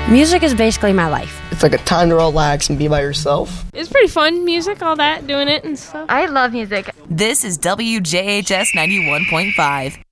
Music is basically my life. It's like a time to relax and be by yourself. It's pretty fun, music, all that, doing it and stuff. I love music. This is WJHS 91.5.